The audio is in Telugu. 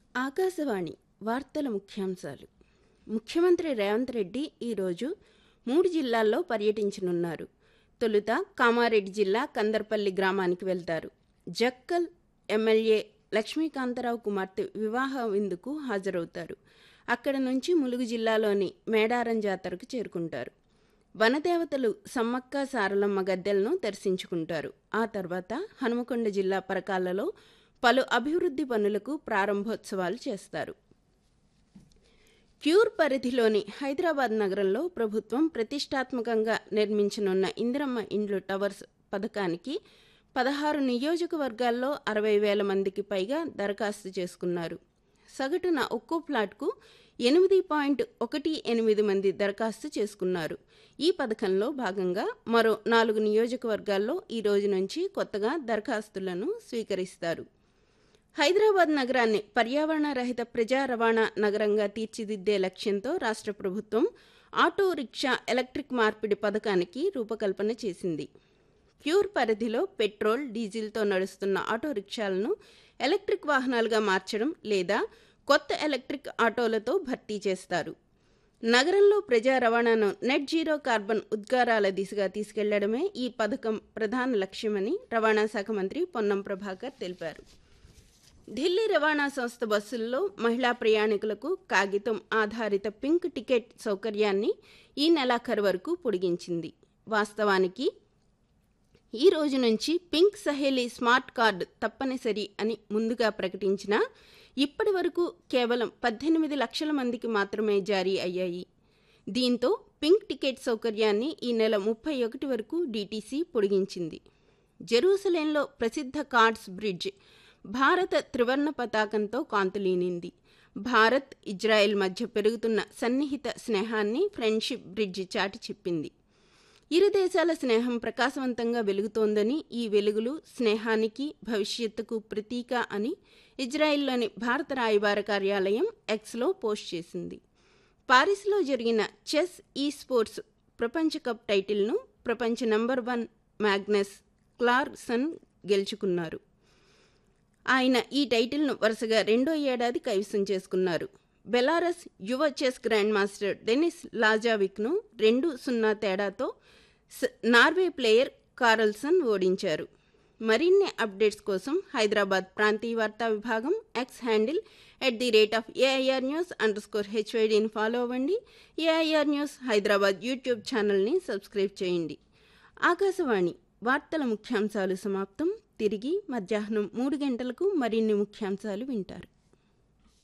ఆకాశవాణి వార్తల ముఖ్యాంశాలు. ముఖ్యమంత్రి రేవంత్ రెడ్డి ఈరోజు 3 జిల్లాల్లో పర్యటించనున్నారు. తొలుత కామారెడ్డి జిల్లా కందర్పల్లి గ్రామానికి వెళ్తారు. జక్కల్ ఎమ్మెల్యే లక్ష్మీకాంతరావు కుమార్తె వివాహ విందుకు హాజరవుతారు. అక్కడ నుంచి ములుగు జిల్లాలోని మేడారం జాతరకు చేరుకుంటారు. వనదేవతలు సమ్మక్క సారలమ్మ గద్దెలను దర్శించుకుంటారు. ఆ తర్వాత హనుమకొండ జిల్లా పరకాలలో పలు అభివృద్ధి పనులకు ప్రారంభోత్సవాలు చేస్తారు. క్యూర్ పరిధిలోని హైదరాబాద్ నగరంలో ప్రభుత్వం ప్రతిష్టాత్మకంగా నిర్మించనున్న ఇందిరమ్మ ఇండ్లు టవర్స్ పథకానికి 16 నియోజకవర్గాల్లో 60,000 మందికి పైగా దరఖాస్తు చేసుకున్నారు. సగటున ఒక్కో ప్లాట్కు 8.18 మంది దరఖాస్తు చేసుకున్నారు. ఈ పథకంలో భాగంగా మరో 4 నియోజకవర్గాల్లో ఈ రోజు నుంచి కొత్తగా దరఖాస్తులను స్వీకరిస్తారు. హైదరాబాద్ నగరాన్ని పర్యావరణ రహిత ప్రజా రవాణా నగరంగా తీర్చిదిద్దే లక్ష్యంతో రాష్ట్ర ప్రభుత్వం ఆటో రిక్షా ఎలక్ట్రిక్ మార్పిడి పథకానికి రూపకల్పన చేసింది. క్యూర్ పరిధిలో పెట్రోల్, డీజిల్తో నడుస్తున్న ఆటో రిక్షాలను ఎలక్ట్రిక్ వాహనాలుగా మార్చడం లేదా కొత్త ఎలక్ట్రిక్ ఆటోలతో భర్తీ చేస్తారు. నగరంలో ప్రజా రవాణాను నెట్ జీరో కార్బన్ ఉద్గారాల దిశగా తీసుకెళ్లడమే ఈ పథకం ప్రధాన లక్ష్యమని రవాణా శాఖ మంత్రి పొన్నం ప్రభాకర్ తెలిపారు. ఢిల్లీ రవాణా సంస్థ బస్సుల్లో మహిళా ప్రయాణికులకు కాగితం ఆధారిత పింక్ టికెట్ సౌకర్యాన్ని ఈ నెలాఖరు వరకు పొడిగించింది. వాస్తవానికి ఈ రోజు నుంచి పింక్ సహేలీ స్మార్ట్ కార్డు తప్పనిసరి అని ముందుగా ప్రకటించినా ఇప్పటి వరకు కేవలం 18 లక్షల మందికి మాత్రమే జారీ అయ్యాయి. దీంతో పింక్ టికెట్ సౌకర్యాన్ని ఈ నెల 31 వరకు డీటీసీ పొడిగించింది. జెరూసలేంలో ప్రసిద్ధ కార్డ్స్ బ్రిడ్జ్ భారత త్రివర్ణ పతాకంతో కాంతులీనింది. భారత్, ఇజ్రాయెల్ మధ్య పెరుగుతున్న సన్నిహిత స్నేహాన్ని ఫ్రెండ్షిప్ బ్రిడ్జ్ చాటి చెప్పింది. ఇరు దేశాల స్నేహం ప్రకాశవంతంగా వెలుగుతోందని, ఈ వెలుగులు స్నేహానికి, భవిష్యత్తుకు ప్రతీక అని ఇజ్రాయెల్లోని భారత రాయబార కార్యాలయం ఎక్స్లో పోస్ట్ చేసింది. పారిస్లో జరిగిన చెస్ ఈ స్పోర్ట్స్ ప్రపంచ కప్ టైటిల్ను ప్రపంచ నంబర్ 1 మ్యాగ్నస్ కార్ల్సన్ గెలుచుకున్నారు. ఆయన ఈ టైటిల్ను వరుసగా 2వ ఏడాది కైవసం చేసుకున్నారు. బెలారస్ యువ చెస్ గ్రాండ్ మాస్టర్ డెనిస్ లాజావిక్ను 2-0 తేడాతో నార్వే ప్లేయర్ కార్ల్సన్ ఓడించారు. మరిన్ని అప్డేట్స్ కోసం హైదరాబాద్ ప్రాంతీయ వార్తా విభాగం ఎక్స్ హ్యాండిల్ @AIRnews_HYDని ఫాలో అవ్వండి. AIR న్యూస్ హైదరాబాద్ యూట్యూబ్ ఛానల్ని సబ్స్క్రైబ్ చేయండి. ఆకాశవాణి వార్తల ముఖ్యాంశాలు సమాప్తం. తిరిగి మధ్యాహ్నం 3 గంటలకు మరిన్ని ముఖ్యాంశాలు వింటారు.